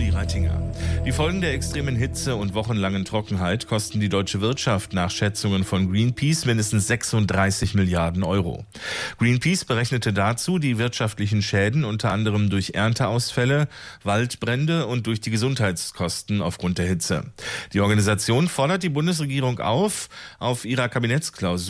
Uli Reitinger. Die Folgen der extremen Hitze und wochenlangen Trockenheit kosten die deutsche Wirtschaft nach Schätzungen von Greenpeace mindestens 36 Milliarden Euro. Greenpeace berechnete dazu die wirtschaftlichen Schäden unter anderem durch Ernteausfälle, Waldbrände und durch die Gesundheitskosten aufgrund der Hitze. Die Organisation fordert die Bundesregierung auf ihrer Kabinettsklausur